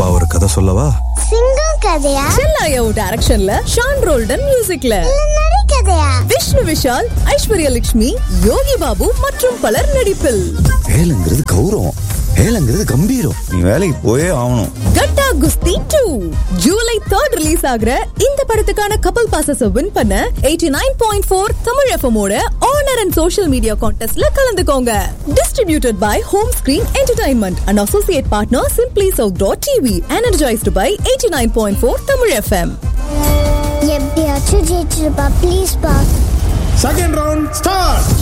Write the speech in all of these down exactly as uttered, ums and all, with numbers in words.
அப்பா ஒரு கதை சொல்லவா? சிங்கம் கதையா? செல்லாயோ டைரக்ஷன்ல ஷான் ரோல்டன் மியூசிக்ல நரி கதையா? விஷ்ணு விஷால், ஐஸ்வர்யா லட்சுமி, யோகி பாபு மற்றும் பலர் நடிப்பில். ஏலங்கிறது கௌரவம், ஏலங்கிறது கம்பீரம். நீ வேலைக்கு போயே ஆகணும். கட்டா குஸ்தி டூ ஜூலை தேர்ட் ரிலீஸ் ஆகிற இந்த படத்துக்கான கப்பல் பாசஸ் வின் பண்ண eighty nine point four Tamil FM ஓட ஆனர் அண்ட் சோஷியல் மீடியா கான்டெஸ்ட்ல கலந்துக்கோங்க. Distributed by home screen entertainment and associate partner simply south dot TV. Energised by eighty nine point four Tamil FM. எப்படியாச்சும் ஜெயிச்சிருப்பா please பா. Second round start.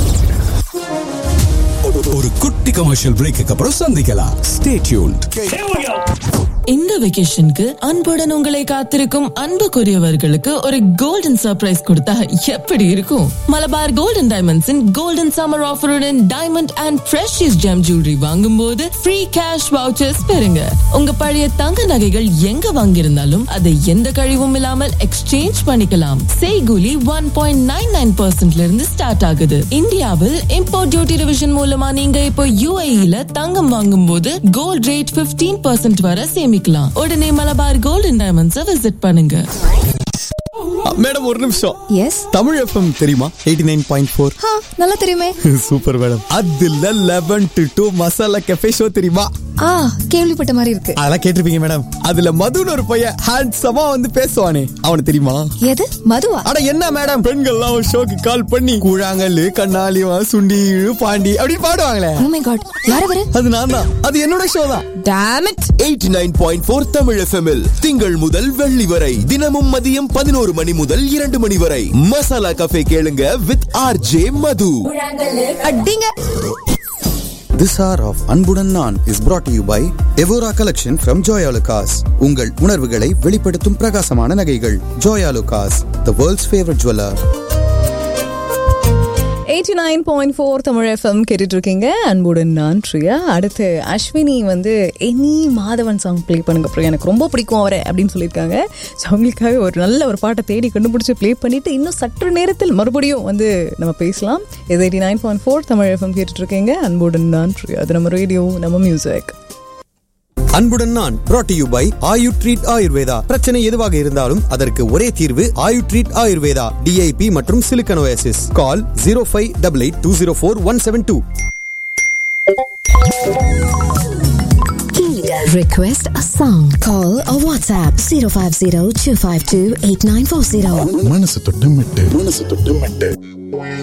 ஒரு குட்டி commercial brake அப்புறம் சந்திக்கலாம். Stay tuned. இந்த வெகேஷனுக்கு அன்புடன் உங்களை காத்திருக்கும் அன்புக்குரியவர்களுக்கு ஒரு கோல்டன் சர்ப்ரைஸ் கொடுத்தா எப்படி இருக்கும்? Malabar golden டைமண்ட்ஸின் golden summer ஆஃபருடன் diamond and precious GeM jewellery வாங்கும் போது ஃப்ரீ கேஷ் வவுச்சர்ஸ் பெறுங்க. உங்க பழைய தங்க நகைகள் எங்க வாங்கியிருந்தாலும் அதை எந்த கழிவும் இல்லாமல் எக்ஸ்சேஞ்ச் பண்ணிக்கலாம். செய்கூலி ஒன் பாயிண்ட் நைன் நைன் பர்சன்ட்ல இருந்து ஸ்டார்ட் ஆகுது. இந்தியாவில் இம்போர்ட் டியூட்டி ரிவிஷன் மூலமா நீங்க இப்போ யுஏஇல தங்கம் வாங்கும் போது கோல்ட் ரேட் பிப்டீன் பர்சன்ட் வரை சேமிக்கலாம். உடனே மலபார் கோல்டன் டைமண்ட்ஸை விசிட் பண்ணுங்க. மேடம் ஒரு நிமிஷம். எஸ், தமிழ் எஃப்எம் தெரியுமா? Eighty nine point four. நல்லா தெரியுமே. Super madam. அதுல eleven to two masala cafe show தெரியுமா? ஆ, கேள்விப்பட்ட மாதிரி இருக்கு. அதெல்லாம் கேட்டிருப்பீங்க மேடம். அதுல மதுன்னு ஒரு பையன் ஹேண்ட்ஸமா வந்து பேசுவானே, அவனை தெரியுமா? எது மதுவா? அட என்ன மேடம், பெண்கள்லாம் ஒரு ஷோக்கு கால் பண்ணி கூழாங்கல்லு கண்ணாலிவா சுண்டி பாண்டி அப்படின்னு பாடுவாங்களே. Oh my god, யார் அவரு? அது நான் தான். அது என்னோட ஷோ தான். Damn it. Eighty nine point four Tamil எஃப்எம்மில் திங்கள் முதல் வெள்ளி வரை தினமும் மதியம் பதினோரு மணி முதல் இரண்டு மணி வரை மசாலா கஃபே கேளுங்க வித் ஆர்ஜே மது. அடிங்க. This hour of அன்புடன் நான் is brought to you by Evora Collection from Joyalukas. உங்கள் உணர்வுகளை வெளிப்படுத்தும் பிரகாசமான நகைகள். Joyalukas, the world's favorite jeweler. Eighty nine point four Tamil FM கேட்டுட்டு இருக்கீங்க. அன்புடன் நான் பிரியா. அடுத்து அஸ்வினி வந்து எனி மாதவன் சாங் ப்ளே பண்ணுங்க பிரியா, எனக்கு ரொம்ப பிடிக்கும் அவரை அப்படின்னு சொல்லியிருக்காங்க. ஸோ அவங்களுக்காக ஒரு நல்ல ஒரு பாட்டை தேடி கண்டுபிடிச்சி ப்ளே பண்ணிட்டு இன்னும் சற்று நேரத்தில் மறுபடியும் வந்து நம்ம பேசலாம். இது eighty nine point four Tamil FM கேட்டுட்டு இருக்கீங்க. அன்புடன் நான் பிரியா, அது நம்ம ரேடியோ, நம்ம மியூசிக். அன்புடன் நான் brought to you by Ayu treat Ayurveda. பிரச்சனை எதுவாக இருந்தாலும் அதற்கு ஒரே தீர்வு ஆயு ட்ரீட் ஆயுர்வேதா. டிஐபி மற்றும் Silicon Oasis. Call zero five eight eight two zero four one seven two. Request a song. Call or WhatsApp zero five zero two five two eight nine four zero. மனசு தொட்டு மெட்டு மனசு தொட்டு மெட்டு